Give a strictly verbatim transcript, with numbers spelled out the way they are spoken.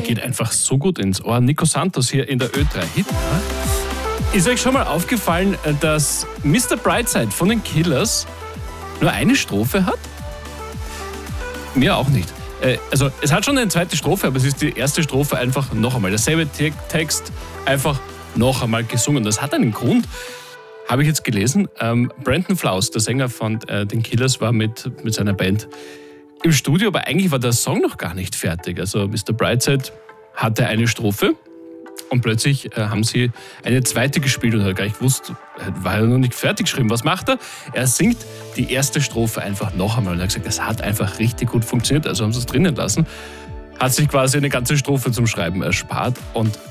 geht einfach so gut ins Ohr. Nico Santos hier in der Ö drei Hit. Ist euch schon mal aufgefallen, dass Mister Brightside von den Killers nur eine Strophe hat? Mir auch nicht. Also es hat schon eine zweite Strophe, aber es ist die erste Strophe einfach noch einmal. Derselbe Text, einfach noch einmal gesungen. Das hat einen Grund, habe ich jetzt gelesen. Ähm, Brandon Flowers, der Sänger von äh, den Killers, war mit, mit seiner Band im Studio, aber eigentlich war der Song noch gar nicht fertig. Also Mister Brightside hatte eine Strophe und plötzlich äh, haben sie eine zweite gespielt und hat gar nicht gewusst, war ja noch nicht fertig geschrieben. Was macht er? Er singt die erste Strophe einfach noch einmal und er hat gesagt, das hat einfach richtig gut funktioniert, also haben sie es drinnen lassen. Hat sich quasi eine ganze Strophe zum Schreiben erspart und